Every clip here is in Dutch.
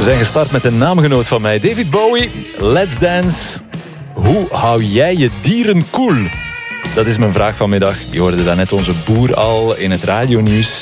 zijn gestart met een naamgenoot van mij, David Bowie. Let's Dance. Hoe hou jij je dieren koel? Dat is mijn vraag vanmiddag. Je hoorde daarnet onze boer al in het radionieuws.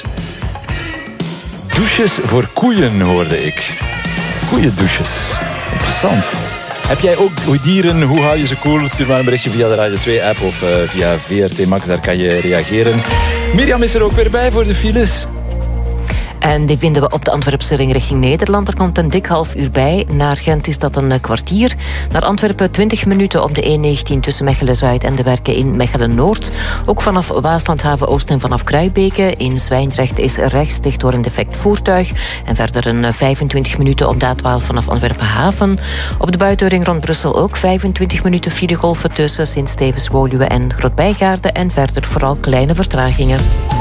Douches voor koeien hoorde ik. Koeiendouches. Interessant. Heb jij ook dieren? Hoe hou je ze koel? Stuur maar een berichtje via de Radio 2-app of via VRT Max. Daar kan je reageren. Mirjam is er ook weer bij voor de files. En die vinden we op de Antwerpse ring richting Nederland. Er komt een dik half uur bij. Naar Gent is dat een kwartier. Naar Antwerpen 20 minuten op de E19 tussen Mechelen-Zuid en de werken in Mechelen-Noord. Ook vanaf Waaslandhaven-Oost en vanaf Kruibeke. In Zwijndrecht is rechts dicht door een defect voertuig. En verder een 25 minuten op de A12 vanaf Antwerpen-Haven. Op de buitenring rond Brussel ook 25 minuten filegolven tussen Sint-Stevens-Woluwe en Grootbijgaarden. En verder vooral kleine vertragingen.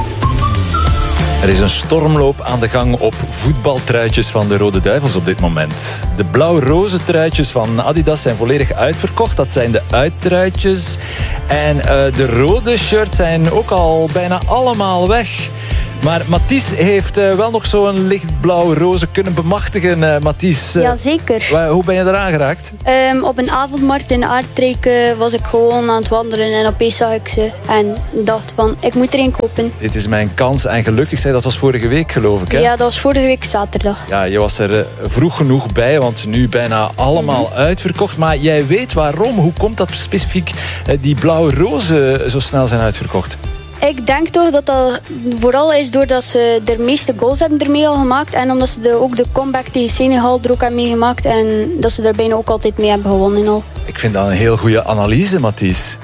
Er is een stormloop aan de gang op voetbaltruitjes van de Rode Duivels op dit moment. De blauw-roze truitjes van Adidas zijn volledig uitverkocht. Dat zijn de uittruitjes. En de rode shirts zijn ook al bijna allemaal weg. Maar Mathies heeft wel nog zo'n lichtblauw-roze kunnen bemachtigen. Mathies, Jazeker. Hoe ben je eraan geraakt? Op een avondmarkt in Aardrijk was ik gewoon aan het wandelen en opeens zag ik ze en dacht van, ik moet er een kopen. Dit is mijn kans en gelukkig dat was vorige week geloof ik, hè? Ja, dat was vorige week zaterdag. Ja, je was er vroeg genoeg bij, want nu bijna allemaal uitverkocht. Maar jij weet waarom? Hoe komt dat specifiek die blauw-roze zo snel zijn uitverkocht? Ik denk toch dat dat vooral is doordat ze de meeste goals hebben ermee al gemaakt. En omdat ze ook de comeback tegen Senegal er ook hebben meegemaakt. En dat ze daar bijna ook altijd mee hebben gewonnen al. Ik vind dat een heel goede analyse, Mathies.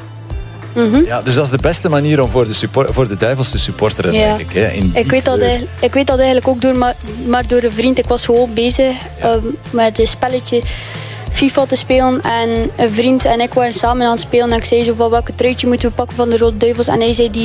Ja, dus dat is de beste manier om voor de Duivels te supporteren, eigenlijk. Hè, ik weet dat eigenlijk ook maar door een vriend. Ik was gewoon bezig met een spelletje FIFA te spelen en een vriend en ik waren samen aan het spelen en ik zei zo van welke truitje moeten we pakken van de Rode Duivels en hij zei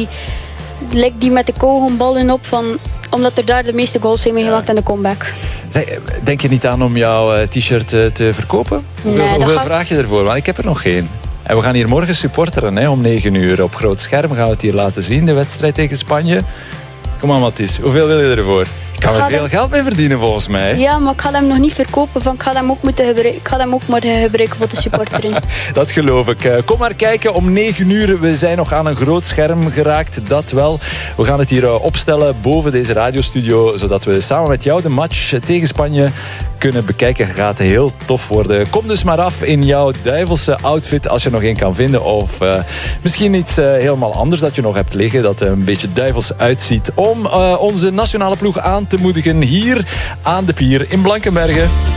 die met de kogelballen op omdat er daar de meeste goals zijn meegemaakt en de comeback. Denk je niet aan om jouw t-shirt te verkopen? Hoeveel vraag je ervoor? Want ik heb er nog geen. En we gaan hier morgen supporteren om 9 uur. Op groot scherm gaan we het hier laten zien, de wedstrijd tegen Spanje. Kom aan Mathies, hoeveel wil je ervoor? Ik kan er veel geld mee verdienen volgens mij. Ja, maar ik ga hem nog niet verkopen. Ik ga hem ook ik ga hem ook maar gebruiken voor de supporteren. Dat geloof ik. Kom maar kijken om 9 uur. We zijn nog aan een groot scherm geraakt. Dat wel. We gaan het hier opstellen boven deze radiostudio. Zodat we samen met jou de match tegen Spanje kunnen bekijken. Gaat heel tof worden. Kom dus maar af in jouw duivelse outfit als je er nog één kan vinden. Of misschien iets helemaal anders dat je nog hebt liggen. Dat een beetje duivels uitziet. Om onze nationale ploeg aan te moedigen hier aan de pier in Blankenberge.